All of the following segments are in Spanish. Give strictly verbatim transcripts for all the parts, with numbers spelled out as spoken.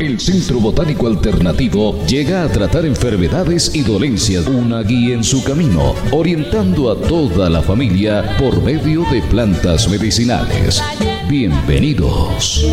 El Centro Botánico Alternativo llega a tratar enfermedades y dolencias, una guía en su camino, orientando a toda la familia por medio de plantas medicinales. Bienvenidos.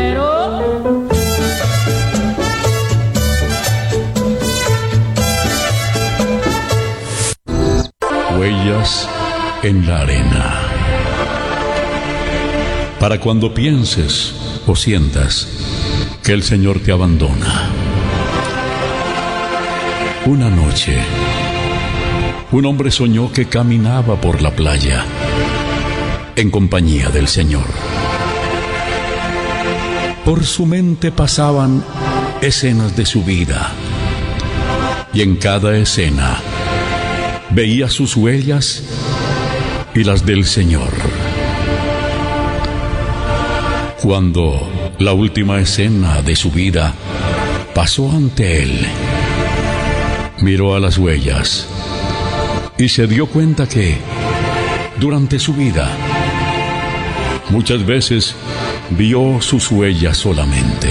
Huellas en la arena. Para cuando pienses o sientas que el Señor te abandona. Una noche, un hombre soñó que caminaba por la playa en compañía del Señor. Por su mente pasaban escenas de su vida, y en cada escena veía sus huellas y las del Señor. Cuando la última escena de su vida pasó ante él, miró a las huellas y se dio cuenta que durante su vida muchas veces vio sus huellas solamente.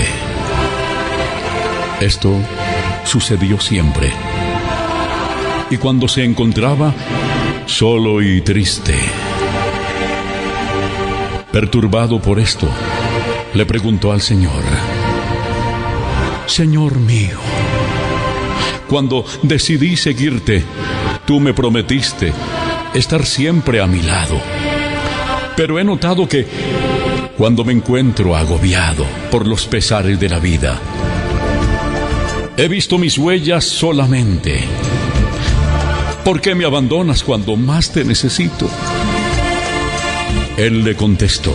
Esto sucedió siempre. Y cuando se encontraba solo y triste, perturbado por esto, le preguntó al Señor: Señor mío, cuando decidí seguirte, tú me prometiste estar siempre a mi lado. Pero he notado que cuando me encuentro agobiado por los pesares de la vida, he visto mis huellas solamente. ¿Por qué me abandonas cuando más te necesito? Él le contestó: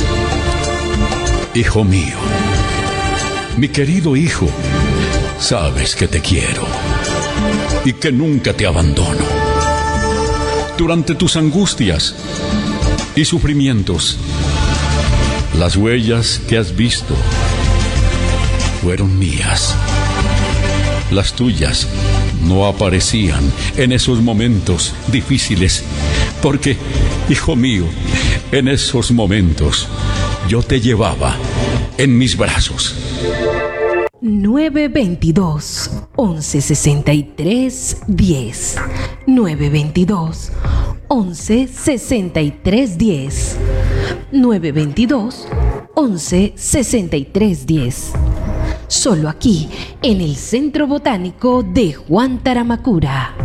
Hijo mío, mi querido hijo, sabes que te quiero y que nunca te abandono. Durante tus angustias y sufrimientos, las huellas que has visto fueron mías. Las tuyas no aparecían en esos momentos difíciles, porque, hijo mío, en esos momentos yo te llevaba en mis brazos. nueve veintidós, once sesenta y tres, diez. nueve veintidós, once sesenta y tres, diez. nueve veintidós, once sesenta y tres, diez. Solo aquí, en el Centro Botánico de Juan Taramacura.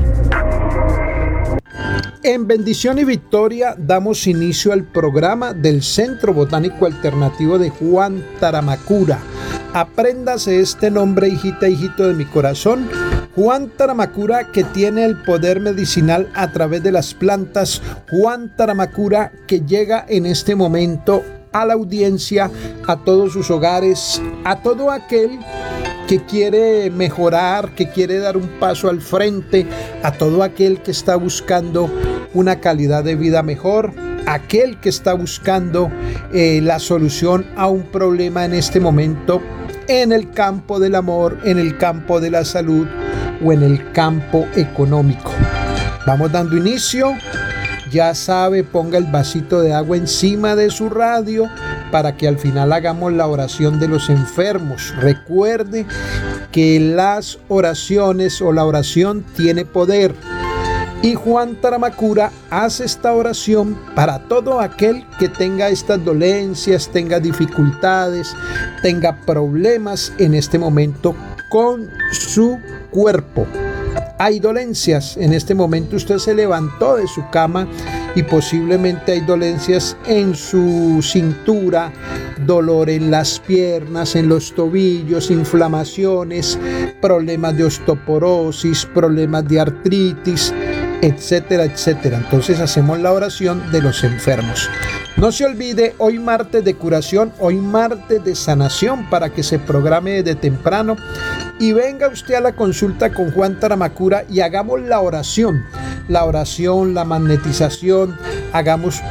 En bendición y victoria damos inicio al programa del Centro Botánico Alternativo de Juan Taramacura. Apréndase este nombre, hijita, hijito de mi corazón. Juan Taramacura, que tiene el poder medicinal a través de las plantas. Juan Taramacura, que llega en este momento a la audiencia, a todos sus hogares, a todo aquel que quiere mejorar, que quiere dar un paso al frente, a todo aquel que está buscando una calidad de vida mejor, aquel que está buscando eh, la solución a un problema en este momento en el campo del amor, en el campo de la salud o en el campo económico. Vamos dando inicio. Ya sabe, ponga el vasito de agua encima de su radio para que al final hagamos la oración de los enfermos. Recuerde que las oraciones o la oración tiene poder. Y Juan Taramacura hace esta oración para todo aquel que tenga estas dolencias, tenga dificultades, tenga problemas en este momento con su cuerpo. Hay dolencias, en este momento usted se levantó de su cama y posiblemente hay dolencias en su cintura, dolor en las piernas, en los tobillos, inflamaciones, problemas de osteoporosis, problemas de artritis, etcétera, etcétera. Entonces hacemos la oración de los enfermos. No se olvide, hoy martes de curación, hoy martes de sanación, para que se programe desde temprano y venga usted a la consulta con Juan Taramacura y hagamos la oración, la oración, la magnetización, hagamos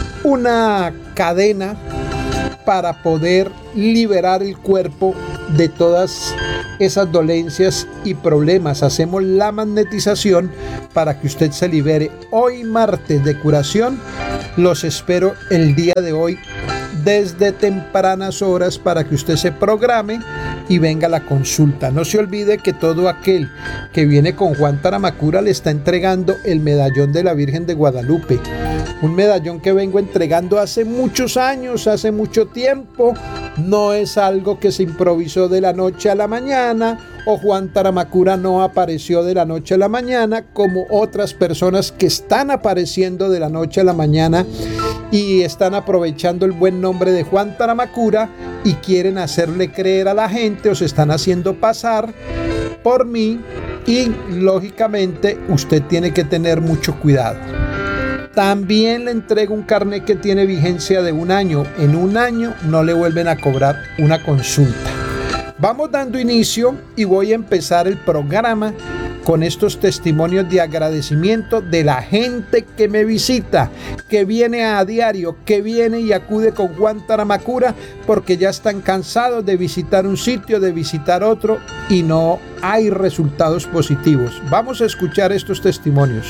una cadena para poder liberar el cuerpo de todas esas dolencias y problemas. Hacemos la magnetización para que usted se libere. Hoy martes de curación, los espero el día de hoy desde tempranas horas para que usted se programe y venga a la consulta. No se olvide que todo aquel que viene con Juan Taramacura le está entregando el medallón de la Virgen de Guadalupe. Un medallón que vengo entregando hace muchos años, hace mucho tiempo. No es algo que se improvisó de la noche a la mañana, o Juan Taramacura no apareció de la noche a la mañana como otras personas que están apareciendo de la noche a la mañana y están aprovechando el buen nombre de Juan Taramacura y quieren hacerle creer a la gente o se están haciendo pasar por mí, y lógicamente usted tiene que tener mucho cuidado. También le entrego un carnet que tiene vigencia de un año. En un año no le vuelven a cobrar una consulta. Vamos dando inicio y voy a empezar el programa con estos testimonios de agradecimiento de la gente que me visita, que viene a diario, que viene y acude con Juan Taramacura porque ya están cansados de visitar un sitio, de visitar otro y no hay resultados positivos. Vamos a escuchar estos testimonios.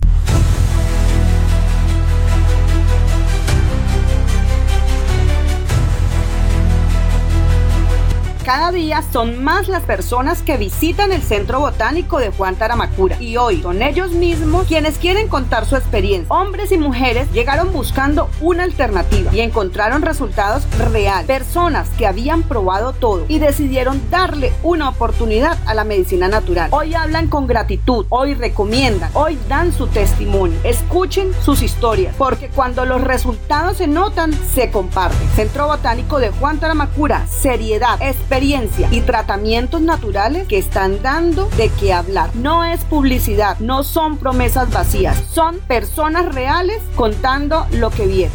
Cada día son más las personas que visitan el Centro Botánico de Juan Taramacura y hoy son ellos mismos quienes quieren contar su experiencia. Hombres y mujeres llegaron buscando una alternativa y encontraron resultados reales. Personas que habían probado todo y decidieron darle una oportunidad a la medicina natural. Hoy hablan con gratitud, hoy recomiendan, hoy dan su testimonio. Escuchen sus historias, porque cuando los resultados se notan, se comparten. Centro Botánico de Juan Taramacura, seriedad, experiencia y tratamientos naturales que están dando de qué hablar. No es publicidad, no son promesas vacías, son personas reales contando lo que vieron.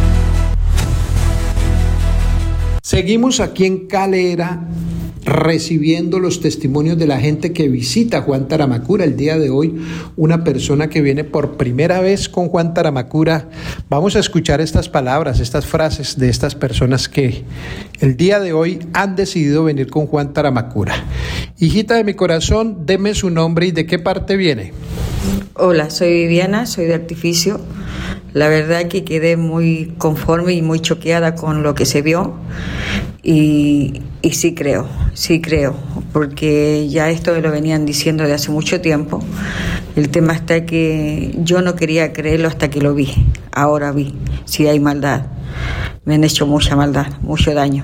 Seguimos aquí en Calera recibiendo los testimonios de la gente que visita Juan Taramacura. El día de hoy, una persona que viene por primera vez con Juan Taramacura. Vamos a escuchar estas palabras, estas frases de estas personas que el día de hoy han decidido venir con Juan Taramacura. Hijita de mi corazón, deme su nombre y de qué parte viene. Hola, soy Viviana, soy de Artificio. La verdad que quedé muy conforme y muy choqueada con lo que se vio y, y sí creo, sí creo, porque ya esto me lo venían diciendo de hace mucho tiempo. El tema está que yo no quería creerlo hasta que lo vi. Ahora vi, si hay maldad. Me han hecho mucha maldad, mucho daño.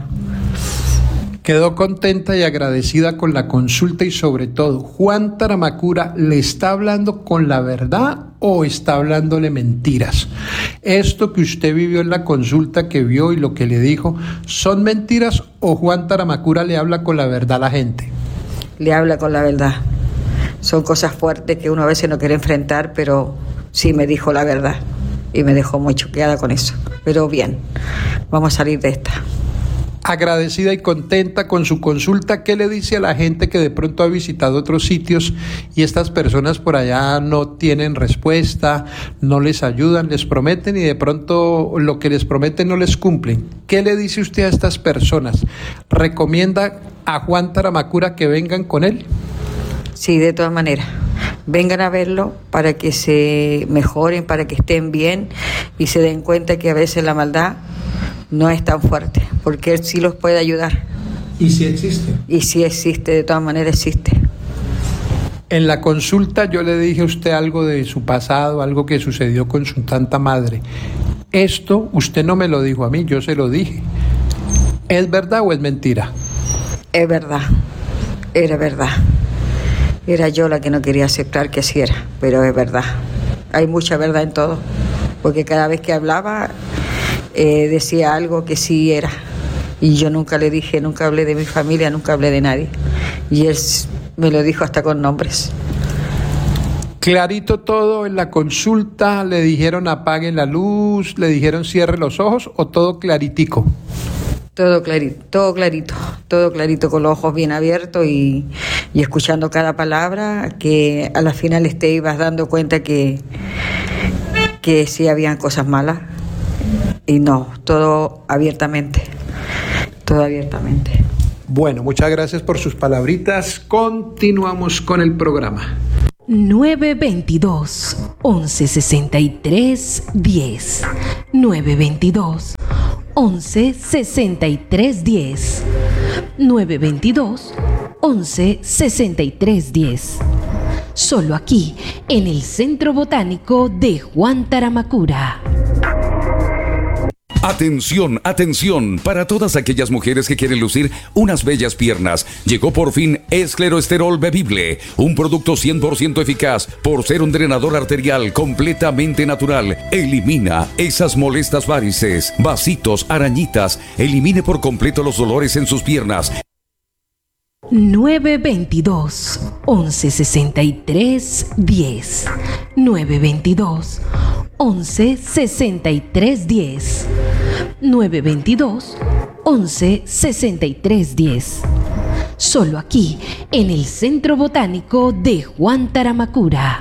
Quedó contenta y agradecida con la consulta y sobre todo, ¿Juan Taramacura le está hablando con la verdad o está hablándole mentiras? ¿Esto que usted vivió en la consulta, que vio y lo que le dijo, son mentiras o Juan Taramacura le habla con la verdad a la gente? Le habla con la verdad. Son cosas fuertes que uno a veces no quiere enfrentar, pero sí me dijo la verdad y me dejó muy choqueada con eso. Pero bien, vamos a salir de esta. Agradecida y contenta con su consulta, ¿qué le dice a la gente que de pronto ha visitado otros sitios y estas personas por allá no tienen respuesta, no les ayudan, les prometen y de pronto lo que les prometen no les cumplen? ¿Qué le dice usted a estas personas? ¿Recomienda a Juan Taramacura que vengan con él? Sí, de todas maneras. Vengan a verlo para que se mejoren, para que estén bien y se den cuenta que a veces la maldad no es tan fuerte, porque él sí los puede ayudar. ¿Y si existe? Y sí existe, de todas maneras existe. En la consulta yo le dije a usted algo de su pasado, algo que sucedió con su santa madre. Esto usted no me lo dijo a mí, yo se lo dije. ¿Es verdad o es mentira? Es verdad, era verdad. Era yo la que no quería aceptar que así era, pero es verdad. Hay mucha verdad en todo, porque cada vez que hablaba eh, decía algo que sí era. Y yo nunca le dije, nunca hablé de mi familia, nunca hablé de nadie. Y él me lo dijo hasta con nombres. Clarito todo en la consulta, le dijeron apague la luz, le dijeron cierre los ojos, o todo claritico. Todo clarito, todo clarito, todo clarito, con los ojos bien abiertos y, y escuchando cada palabra, que a la final te ibas dando cuenta que, que sí habían cosas malas. Y no, todo abiertamente, todo abiertamente. Bueno, muchas gracias por sus palabritas. Continuamos con el programa. nueve veintidós, once sesenta y tres, diez. nueve veintidós, once sesenta y tres, diez. nueve dos dos, once, sesenta y tres diez. Solo aquí, en el Centro Botánico de Juan Taramacura. Atención, atención, para todas aquellas mujeres que quieren lucir unas bellas piernas, llegó por fin Escleroesterol Bebible, un producto cien por ciento eficaz por ser un drenador arterial completamente natural. Elimina esas molestas varices, vasitos, arañitas, elimine por completo los dolores en sus piernas. nueve dos dos, once, sesenta y tres diez. nueve dos dos, once, sesenta y tres diez. nueve dos dos, once, sesenta y tres diez. Solo aquí, en el Centro Botánico de Juan Taramacura.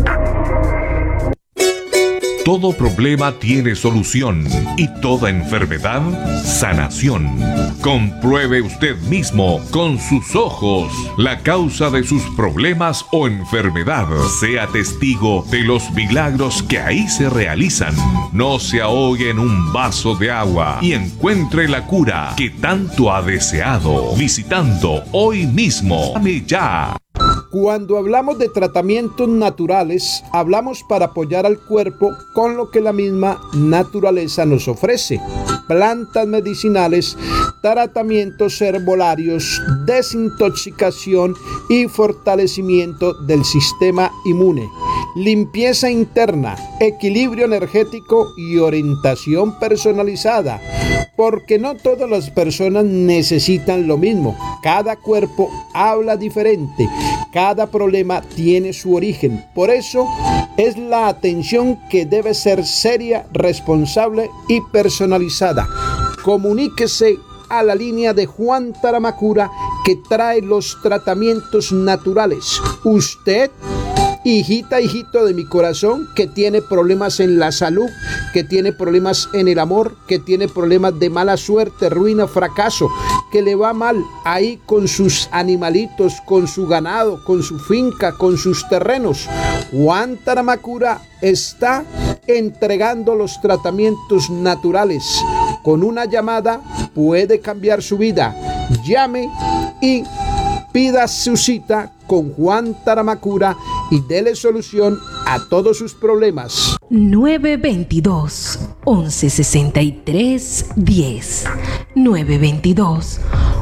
Todo problema tiene solución y toda enfermedad, sanación. Compruebe usted mismo con sus ojos la causa de sus problemas o enfermedad. Sea testigo de los milagros que ahí se realizan. No se ahogue en un vaso de agua y encuentre la cura que tanto ha deseado. Visitando hoy mismo. Llame ya. Cuando hablamos de tratamientos naturales, hablamos para apoyar al cuerpo con lo que la misma naturaleza nos ofrece. Plantas medicinales, tratamientos herbolarios, desintoxicación y fortalecimiento del sistema inmune, limpieza interna, equilibrio energético y orientación personalizada. Porque no todas las personas necesitan lo mismo. Cada cuerpo habla diferente. Cada problema tiene su origen. Por eso es la atención que debe ser seria, responsable y personalizada. Comuníquese a la línea de Juan Taramacura que trae los tratamientos naturales. Usted, hijita, hijito de mi corazón, que tiene problemas en la salud, que tiene problemas en el amor, que tiene problemas de mala suerte, ruina, fracaso, que le va mal ahí con sus animalitos, con su ganado, con su finca, con sus terrenos. Juan Taramacura está entregando los tratamientos naturales. Con una llamada puede cambiar su vida. Llame y pida su cita con Juan Taramacura y dele solución a todos sus problemas. nueve dos dos, once, sesenta y tres diez. nueve dos dos,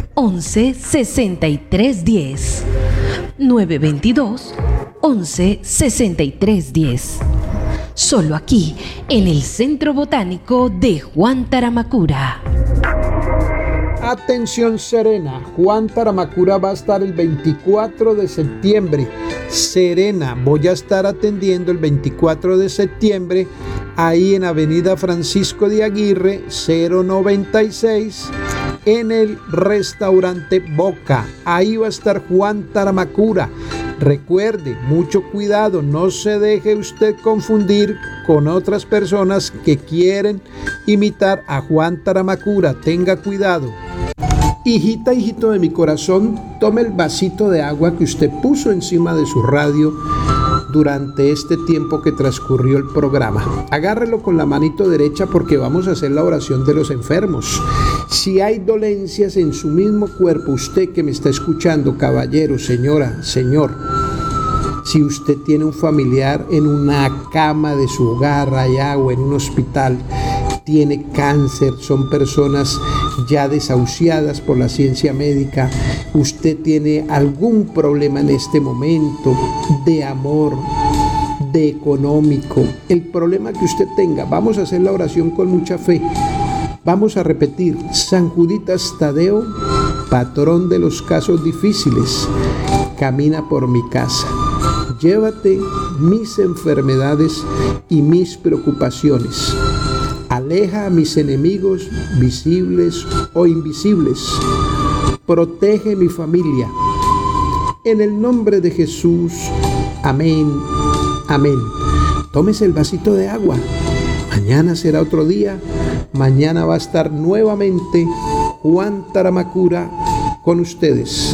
once, sesenta y tres diez. nueve dos dos, once, sesenta y tres diez. Solo aquí, en el Centro Botánico de Juan Taramacura. Atención Serena, Juan Taramacura va a estar el veinticuatro de septiembre. Serena, voy a estar atendiendo el veinticuatro de septiembre ahí en Avenida Francisco de Aguirre, cero noventa y seis, en el restaurante Boca. Ahí va a estar Juan Taramacura. Recuerde, mucho cuidado, no se deje usted confundir con otras personas que quieren imitar a Juan Taramacura. Tenga cuidado. Hijita, hijito de mi corazón, tome el vasito de agua que usted puso encima de su radio durante este tiempo que transcurrió el programa. Agárrelo con la manito derecha porque vamos a hacer la oración de los enfermos. Si hay dolencias en su mismo cuerpo, usted que me está escuchando, caballero, señora, señor, si usted tiene un familiar en una cama de su hogar allá o en un hospital, tiene cáncer, son personas ya desahuciadas por la ciencia médica, usted tiene algún problema en este momento de amor, de económico, el problema que usted tenga, vamos a hacer la oración con mucha fe. Vamos a repetir: San Juditas Tadeo, patrón de los casos difíciles, camina por mi casa. Llévate mis enfermedades y mis preocupaciones. Aleja a mis enemigos, visibles o invisibles. Protege mi familia. En el nombre de Jesús. Amén. Amén. Tómese el vasito de agua. Mañana será otro día. Mañana va a estar nuevamente Juan Taramacura con ustedes.